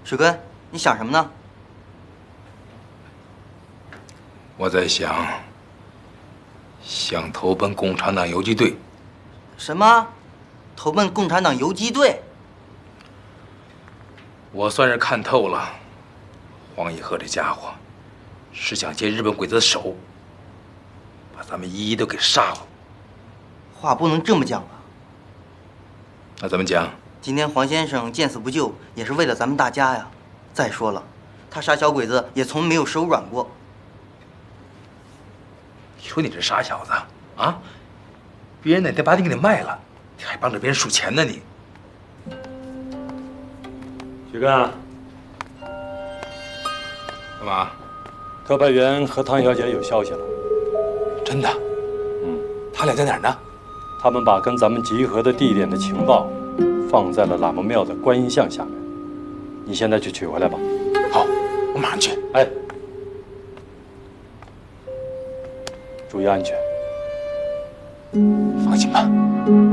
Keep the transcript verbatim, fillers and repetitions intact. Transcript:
水根，你想什么呢？ 我在想，想投奔共产党游击队。 什么？投奔共产党游击队？ 我算是看透了，黄以鹤这家伙是想借日本鬼子的手，把咱们一一都给杀了。 话不能这么讲啊！ 那怎么讲？ 今天黄先生见死不救，也是为了咱们大家呀。再说了，他杀小鬼子也从没有手软过。 你说你这傻小子啊！别人哪天把你给卖了，你还帮着别人数钱呢你！ 许根啊， 干嘛？ 特派员和汤小姐有消息了。 真的？ 嗯， 他俩在哪儿呢？ 他们把跟咱们集合的地点的情报放在了喇嘛庙的观音像下面。你现在去取回来吧。 好，我马上去。 哎，注意安全。 放心吧。